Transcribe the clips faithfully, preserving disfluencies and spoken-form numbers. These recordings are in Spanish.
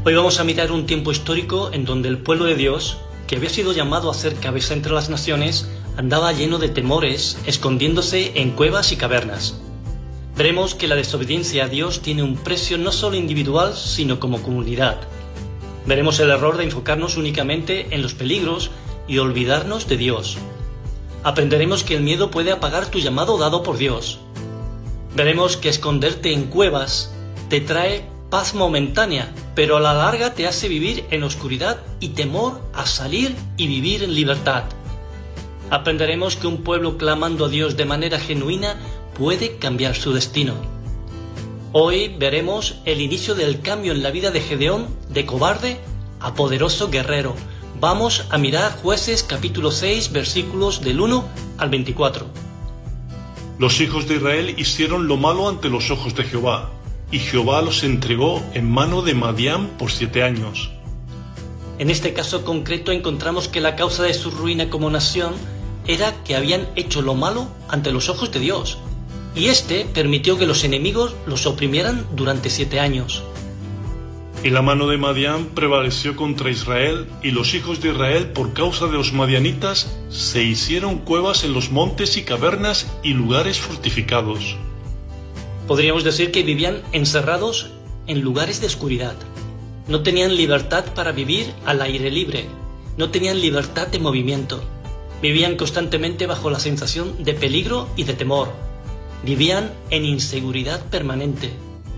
Hoy vamos a mirar un tiempo histórico en donde el pueblo de Dios, que había sido llamado a ser cabeza entre las naciones, andaba lleno de temores, escondiéndose en cuevas y cavernas. Veremos que la desobediencia a Dios tiene un precio no solo individual, sino como comunidad. Veremos el error de enfocarnos únicamente en los peligros y olvidarnos de Dios. Aprenderemos que el miedo puede apagar tu llamado dado por Dios. Veremos que esconderte en cuevas te trae paz momentánea, pero a la larga te hace vivir en oscuridad y temor a salir y vivir en libertad. Aprenderemos que un pueblo clamando a Dios de manera genuina puede cambiar su destino. Hoy veremos el inicio del cambio en la vida de Gedeón, de cobarde a poderoso guerrero. Vamos a mirar Jueces capítulo seis, versículos del uno al veinticuatro. Los hijos de Israel hicieron lo malo ante los ojos de Jehová, y Jehová los entregó en mano de Madián por siete años. En este caso concreto encontramos que la causa de su ruina como nación era que habían hecho lo malo ante los ojos de Dios, y éste permitió que los enemigos los oprimieran durante siete años. Y la mano de Madián prevaleció contra Israel, y los hijos de Israel, por causa de los madianitas, se hicieron cuevas en los montes y cavernas y lugares fortificados. Podríamos decir que vivían encerrados en lugares de oscuridad. No tenían libertad para vivir al aire libre. No tenían libertad de movimiento. Vivían constantemente bajo la sensación de peligro y de temor. Vivían en inseguridad permanente.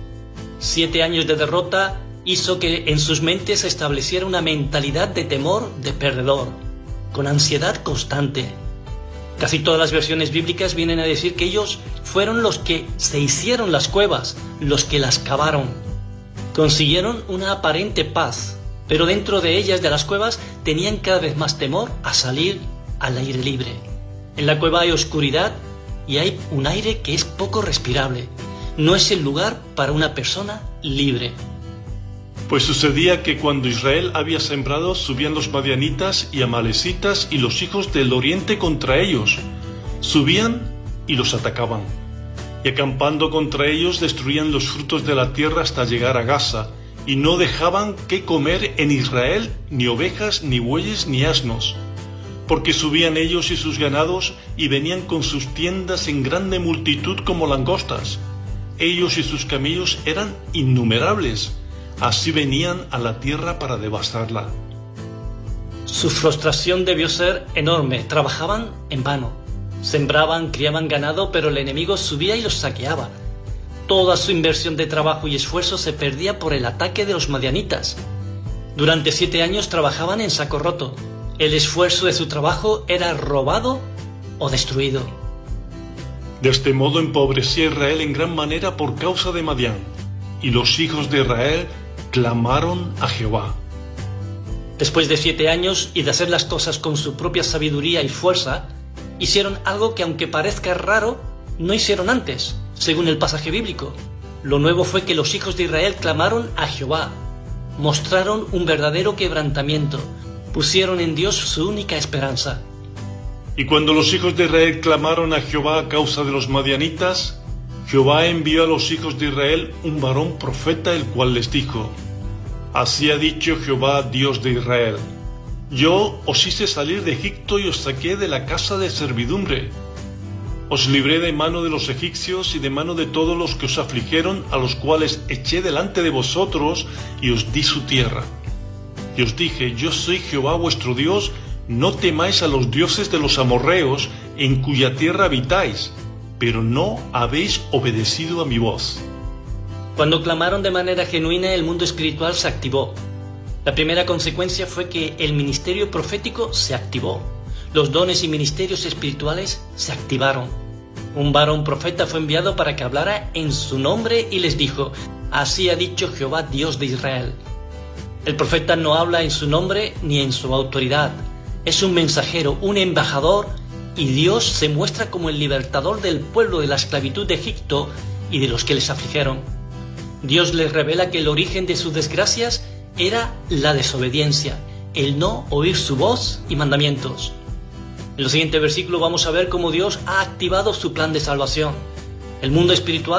Siete años de derrota hizo que en sus mentes se estableciera una mentalidad de temor de perdedor, con ansiedad constante. Casi todas las versiones bíblicas vienen a decir que ellos fueron los que se hicieron las cuevas, los que las cavaron. Consiguieron una aparente paz, pero dentro de ellas, de las cuevas, tenían cada vez más temor a salir al aire libre. En la cueva hay oscuridad y hay un aire que es poco respirable. No es el lugar para una persona libre. Pues sucedía que cuando Israel había sembrado, subían los madianitas y amalecitas y los hijos del oriente contra ellos. Subían y los atacaban. Y acampando contra ellos destruían los frutos de la tierra hasta llegar a Gaza, y no dejaban que comer en Israel ni ovejas, ni bueyes, ni asnos. Porque subían ellos y sus ganados, y venían con sus tiendas en grande multitud como langostas. Ellos y sus camellos eran innumerables. Así venían a la tierra para devastarla. Su frustración debió ser enorme. Trabajaban en vano. Sembraban, criaban ganado, pero el enemigo subía y los saqueaba. Toda su inversión de trabajo y esfuerzo se perdía por el ataque de los madianitas. Durante siete años trabajaban en saco roto. El esfuerzo de su trabajo era robado o destruido. De este modo empobrecía Israel en gran manera por causa de Madián, y los hijos de Israel clamaron a Jehová. Después de siete años y de hacer las cosas con su propia sabiduría y fuerza, hicieron algo que, aunque parezca raro, no hicieron antes, según el pasaje bíblico. Lo nuevo fue que los hijos de Israel clamaron a Jehová, mostraron un verdadero quebrantamiento, pusieron en Dios su única esperanza. Y cuando los hijos de Israel clamaron a Jehová a causa de los madianitas, Jehová envió a los hijos de Israel un varón profeta, el cual les dijo: Así ha dicho Jehová, Dios de Israel: Yo os hice salir de Egipto y os saqué de la casa de servidumbre. Os libré de mano de los egipcios y de mano de todos los que os afligieron, a los cuales eché delante de vosotros y os di su tierra. Y os dije: Yo soy Jehová vuestro Dios, no temáis a los dioses de los amorreos, en cuya tierra habitáis, pero no habéis obedecido a mi voz. Cuando clamaron de manera genuina, el mundo espiritual se activó. La primera consecuencia fue que el ministerio profético se activó. Los dones y ministerios espirituales se activaron. Un varón profeta fue enviado para que hablara en su nombre y les dijo: Así ha dicho Jehová, Dios de Israel. El profeta no habla en su nombre ni en su autoridad. Es un mensajero, un embajador, y Dios se muestra como el libertador del pueblo de la esclavitud de Egipto y de los que les afligieron. Dios les revela que el origen de sus desgracias era la desobediencia, el no oír su voz y mandamientos. En los siguientes versículos vamos a ver cómo Dios ha activado su plan de salvación. El mundo espiritual